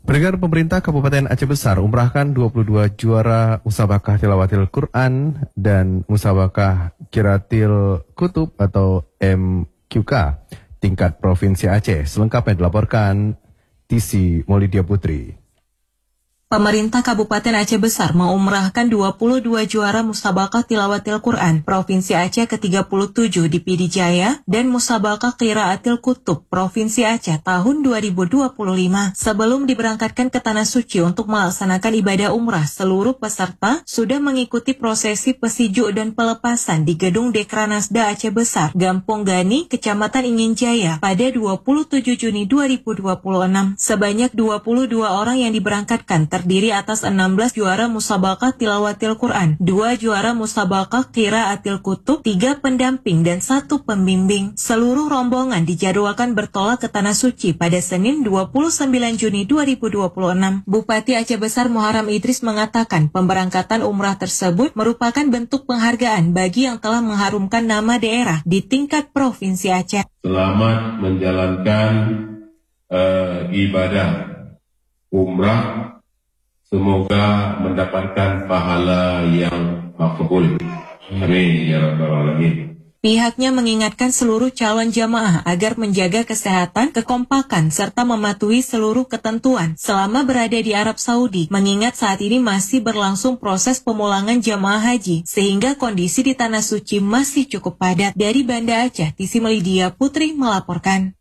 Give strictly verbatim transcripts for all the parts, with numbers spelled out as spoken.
Pendengar, pemerintah Kabupaten Aceh Besar umrahkan dua puluh dua juara musabakah tilawatil Quran dan musabakah Qiraatil Kutub atau M Q K tingkat Provinsi Aceh. Selengkapnya dilaporkan Tisi Maulidia Putri. Pemerintah Kabupaten Aceh Besar mengumrahkan dua puluh dua juara musabakah tilawatil Quran Provinsi Aceh ke tiga puluh tujuh di Pidi Jaya dan musabakah Qiraatil Kutub Provinsi Aceh tahun dua ribu dua puluh lima. Sebelum diberangkatkan ke Tanah Suci untuk melaksanakan ibadah umrah, seluruh peserta sudah mengikuti prosesi pesijuk dan pelepasan di Gedung Dekranasda Aceh Besar, Gampong Gani, Kecamatan Ingin Jaya pada dua puluh tujuh Juni dua ribu dua puluh enam. Sebanyak dua puluh dua orang yang diberangkatkan terdiri atas enam belas juara musabakah tilawatil Quran, dua juara musabakah Qiraatil Kutub, tiga pendamping dan satu pembimbing. Seluruh rombongan dijadwalkan bertolak ke Tanah Suci pada Senin dua puluh sembilan Juni dua ribu dua puluh enam. Bupati Aceh Besar Muharram Idris mengatakan pemberangkatan umrah tersebut merupakan bentuk penghargaan bagi yang telah mengharumkan nama daerah di tingkat Provinsi Aceh. Selamat menjalankan uh, ibadah umrah. Semoga mendapatkan pahala yang makbul. Amin ya rabbal alamin. Pihaknya mengingatkan seluruh calon jamaah agar menjaga kesehatan, kekompakan, serta mematuhi seluruh ketentuan selama berada di Arab Saudi, mengingat saat ini masih berlangsung proses pemulangan jamaah haji, sehingga kondisi di Tanah Suci masih cukup padat. Dari Banda Aceh, Tisi Maulidia Putri melaporkan.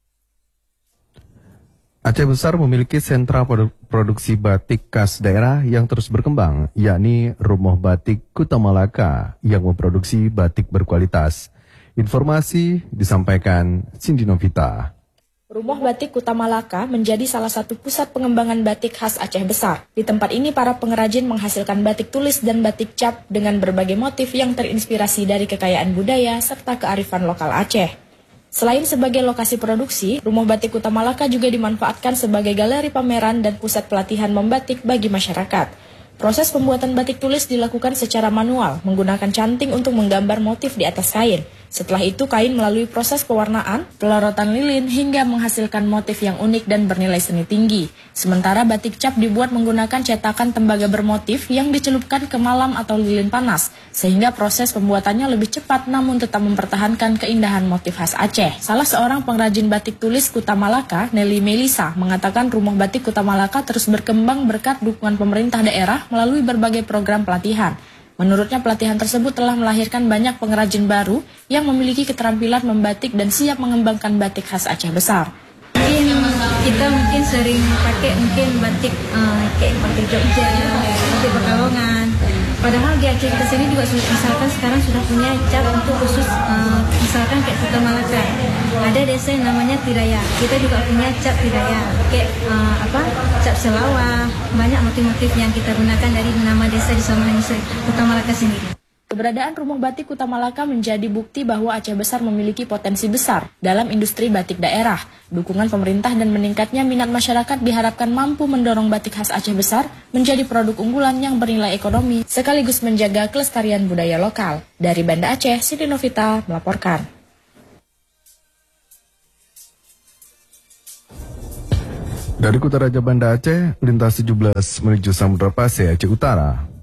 Aceh Besar memiliki sentra produ- produksi batik khas daerah yang terus berkembang, yakni Rumah Batik Kuta Malaka yang memproduksi batik berkualitas. Informasi disampaikan Cindy Novita. Rumah Batik Kuta Malaka menjadi salah satu pusat pengembangan batik khas Aceh Besar. Di tempat ini para pengrajin menghasilkan batik tulis dan batik cap dengan berbagai motif yang terinspirasi dari kekayaan budaya serta kearifan lokal Aceh. Selain sebagai lokasi produksi, Rumah Batik Kuta Malaka juga dimanfaatkan sebagai galeri pameran dan pusat pelatihan membatik bagi masyarakat. Proses pembuatan batik tulis dilakukan secara manual, menggunakan canting untuk menggambar motif di atas kain. Setelah itu, kain melalui proses pewarnaan, pelorotan lilin, hingga menghasilkan motif yang unik dan bernilai seni tinggi. Sementara batik cap dibuat menggunakan cetakan tembaga bermotif yang dicelupkan ke malam atau lilin panas, sehingga proses pembuatannya lebih cepat namun tetap mempertahankan keindahan motif khas Aceh. Salah seorang pengrajin batik tulis Kuta Malaka, Nelly Melisa, mengatakan Rumah Batik Kuta Malaka terus berkembang berkat dukungan pemerintah daerah melalui berbagai program pelatihan. Menurutnya pelatihan tersebut telah melahirkan banyak pengrajin baru yang memiliki keterampilan membatik dan siap mengembangkan batik khas Aceh Besar. Mungkin kita mungkin sering pakai mungkin batik uh, kayak batik Jogja, batik Pekalongan. Padahal di Aceh kita sini juga misalkan sekarang sudah punya cap untuk khusus uh, misalkan kayak Kuta Malaka. Ada desa yang namanya Tiraya. Kita juga punya cap Tiraya. Kayak uh, apa? Cap Selawah. Banyak motif-motif yang kita gunakan dari nama desa di Samahan Kuta Malaka sendiri. Keberadaan Rumah Batik Kuta Malaka menjadi bukti bahwa Aceh Besar memiliki potensi besar dalam industri batik daerah. Dukungan pemerintah dan meningkatnya minat masyarakat diharapkan mampu mendorong batik khas Aceh Besar menjadi produk unggulan yang bernilai ekonomi, sekaligus menjaga kelestarian budaya lokal. Dari Banda Aceh, Cindy Novita melaporkan. Dari Kota Raja Banda Aceh, lintas tujuh belas menuju Samudra Pasir, Aceh Utara.